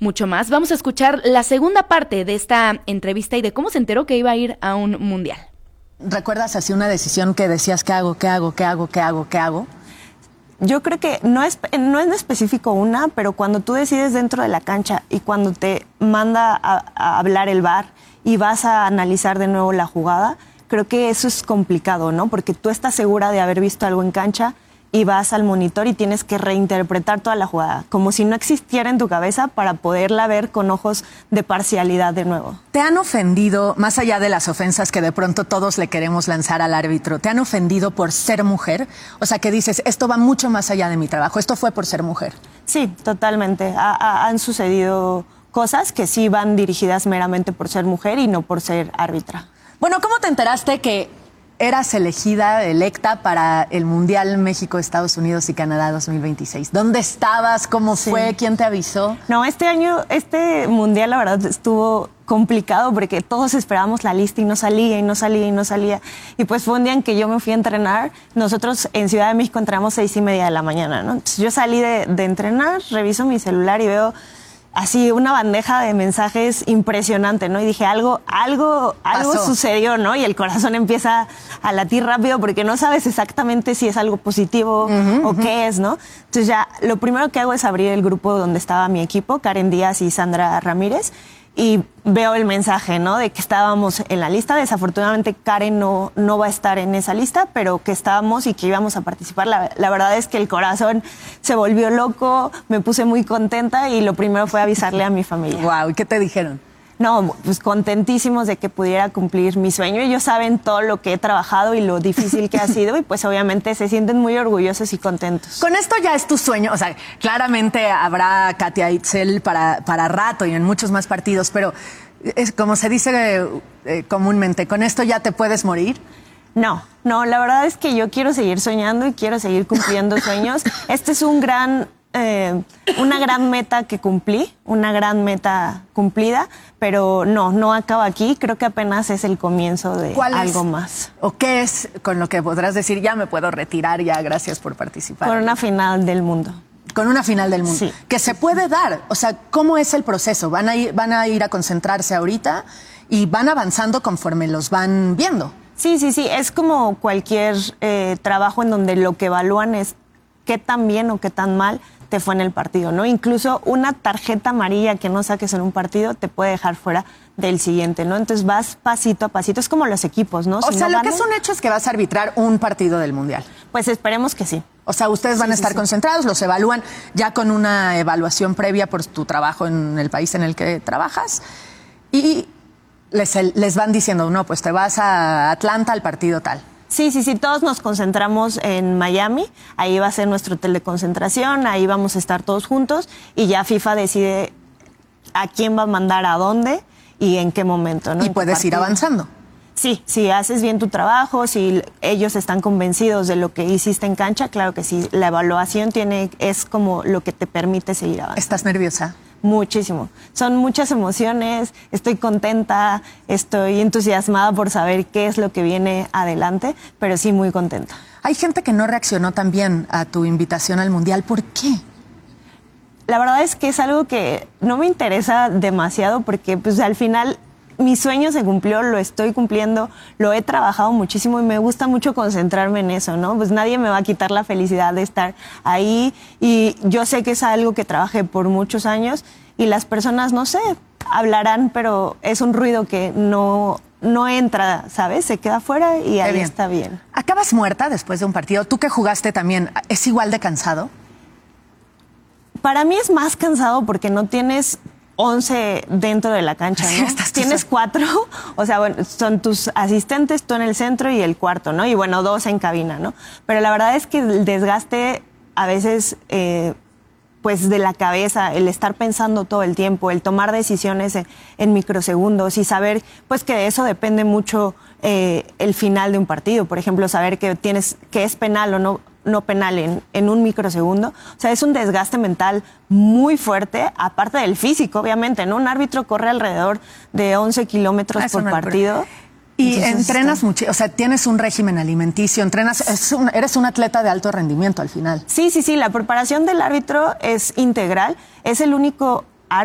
mucho más. Vamos a escuchar la segunda parte de esta entrevista y de cómo se enteró que iba a ir a un mundial. ¿Recuerdas así una decisión que decías, ¿qué hago? Yo creo que no es en específico una, pero cuando tú decides dentro de la cancha y cuando te manda a hablar el VAR y vas a analizar de nuevo la jugada, creo que eso es complicado, ¿no? Porque tú estás segura de haber visto algo en cancha y vas al monitor y tienes que reinterpretar toda la jugada, como si no existiera en tu cabeza para poderla ver con ojos de parcialidad de nuevo. ¿Te han ofendido, más allá de las ofensas que de pronto todos le queremos lanzar al árbitro, te han ofendido por ser mujer? O sea, que dices, esto va mucho más allá de mi trabajo, esto fue por ser mujer. Sí, totalmente. Han sucedido cosas que sí van dirigidas meramente por ser mujer y no por ser árbitra. Bueno, ¿cómo te enteraste que eras electa para el Mundial México, Estados Unidos y Canadá 2026? ¿Dónde estabas? ¿Cómo fue? ¿Quién te avisó? No, este Mundial la verdad estuvo complicado porque todos esperábamos la lista y no salía. Y pues fue un día en que yo me fui a entrenar. Nosotros en Ciudad de México entramos 6:30 de la mañana, ¿no? Entonces yo salí de entrenar, reviso mi celular y veo así una bandeja de mensajes impresionante, ¿no? Y dije, algo sucedió, ¿no? Y el corazón empieza a latir rápido porque no sabes exactamente si es algo positivo o qué es, ¿no? Entonces ya lo primero que hago es abrir el grupo donde estaba mi equipo, Karen Díaz y Sandra Ramírez, y veo el mensaje, ¿no? De que estábamos en la lista. Desafortunadamente Karen no va a estar en esa lista, pero que estábamos y que íbamos a participar. La verdad es que el corazón se volvió loco, me puse muy contenta y lo primero fue avisarle a mi familia. Wow, ¿y qué te dijeron? No, pues contentísimos de que pudiera cumplir mi sueño. Ellos saben todo lo que he trabajado y lo difícil que ha sido y pues obviamente se sienten muy orgullosos y contentos. Con esto ya es tu sueño, o sea, claramente habrá Katia Itzel para rato y en muchos más partidos, pero es como se dice comúnmente, ¿con esto ya te puedes morir? No, la verdad es que yo quiero seguir soñando y quiero seguir cumpliendo sueños. Este es una gran meta que cumplí, una gran meta cumplida, pero no acaba aquí. Creo que apenas es el comienzo de algo más. ¿O qué es con lo que podrás decir, ya me puedo retirar, ya gracias por participar? Con una final del mundo. Con una final del mundo. Sí. Que se puede dar. O sea, ¿cómo es el proceso? ¿Van a ir a concentrarse ahorita y van avanzando conforme los van viendo? Sí. Es como cualquier trabajo en donde lo que evalúan es qué tan bien o qué tan mal te fue en el partido, ¿no? Incluso una tarjeta amarilla que no saques en un partido te puede dejar fuera del siguiente, ¿no? Entonces vas pasito a pasito, es como los equipos, ¿no? O sea, lo que es un hecho es que vas a arbitrar un partido del Mundial. Pues esperemos que sí. O sea, ustedes van a estar concentrados, los evalúan ya con una evaluación previa por tu trabajo en el país en el que trabajas y les van diciendo, no, pues te vas a Atlanta al partido tal. Sí, todos nos concentramos en Miami, ahí va a ser nuestro hotel de concentración, ahí vamos a estar todos juntos y ya FIFA decide a quién va a mandar a dónde y en qué momento, ¿no? Y puedes ir avanzando. Sí, si haces bien tu trabajo, si ellos están convencidos de lo que hiciste en cancha, claro que sí, la evaluación es como lo que te permite seguir avanzando. ¿Estás nerviosa? Muchísimo. Son muchas emociones, estoy contenta, estoy entusiasmada por saber qué es lo que viene adelante, pero sí muy contenta. Hay gente que no reaccionó tan bien a tu invitación al Mundial. ¿Por qué? La verdad es que es algo que no me interesa demasiado porque pues al final mi sueño se cumplió, lo estoy cumpliendo, lo he trabajado muchísimo y me gusta mucho concentrarme en eso, ¿no? Pues nadie me va a quitar la felicidad de estar ahí y yo sé que es algo que trabajé por muchos años y las personas, no sé, hablarán, pero es un ruido que no entra, ¿sabes? Se queda afuera y ahí está bien. ¿Acabas muerta después de un partido? Tú que jugaste también, ¿es igual de cansado? Para mí es más cansado porque no tienes 11 dentro de la cancha, ¿no? Sí, tienes 4, o sea, bueno, son tus asistentes, tú en el centro y el cuarto, ¿no? Y bueno, 2 en cabina, ¿no? Pero la verdad es que el desgaste a veces, pues de la cabeza, el estar pensando todo el tiempo, el tomar decisiones en microsegundos y saber, pues que de eso depende mucho el final de un partido. Por ejemplo, saber que es penal o no penal en un microsegundo. O sea, es un desgaste mental muy fuerte, aparte del físico, obviamente, ¿no? Un árbitro corre alrededor de 11 kilómetros por partido. Y entonces, entrenas mucho, o sea, tienes un régimen alimenticio, eres un atleta de alto rendimiento al final. Sí, la preparación del árbitro es integral, es el único